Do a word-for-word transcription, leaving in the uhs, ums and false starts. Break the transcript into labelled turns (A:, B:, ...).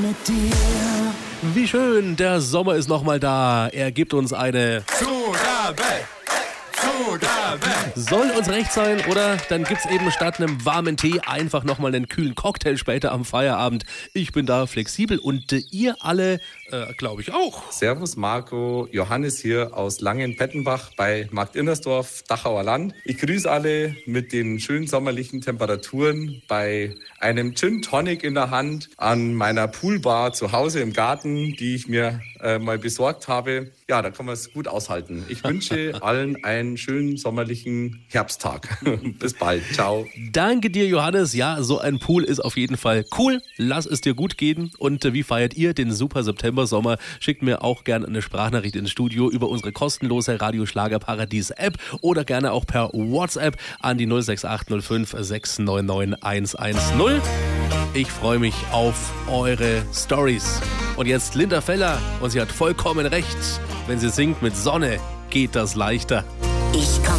A: mit dir.
B: Wie schön, der Sommer ist nochmal da. Er gibt uns eine
C: Zugabe. Zugabe.
B: Soll uns recht sein, oder? Dann gibt's eben statt einem warmen Tee einfach nochmal einen kühlen Cocktail später am Feierabend. Ich bin da flexibel und äh, ihr alle, äh, glaube ich auch.
D: Servus Marco, Johannes hier aus Langen-Pettenbach bei Markt Innersdorf, Dachauer Land. Ich grüße alle mit den schönen sommerlichen Temperaturen bei einem Gin Tonic in der Hand an meiner Poolbar zu Hause im Garten, die ich mir äh, mal besorgt habe. Ja, da kann man es gut aushalten. Ich wünsche allen einen schönen sommerlichen Herbsttag. Bis bald. Ciao.
B: Danke dir, Johannes. Ja, so ein Pool ist auf jeden Fall cool. Lass es dir gut gehen. Und äh, wie feiert ihr den super September-Sommer? Schickt mir auch gerne eine Sprachnachricht ins Studio über unsere kostenlose Radio-Schlager-Paradies-App oder gerne auch per WhatsApp an die null sechs acht null fünf sechs neun neun eins eins null. Ich freue mich auf eure Stories. Und jetzt Linda Feller, und sie hat vollkommen recht. Wenn sie singt mit Sonne, geht das leichter.
A: Ich komm